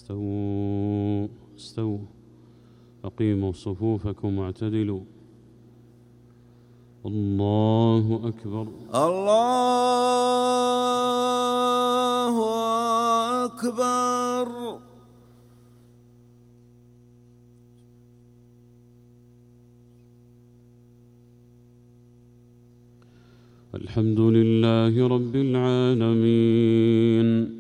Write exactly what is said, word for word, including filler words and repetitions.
استووا استووا أقيموا صفوفكم واعتدلوا. الله أكبر. الله أكبر. الحمد لله رب العالمين